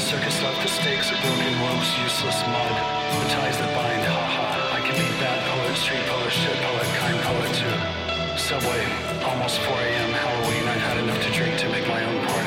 circus left the stakes of broken ropes, useless mud, the ties that bind, ha. I can be bad poet, street poet, shit poet, kind poet too. Subway, almost 4 a.m. Halloween, I've had enough to drink to make my own party.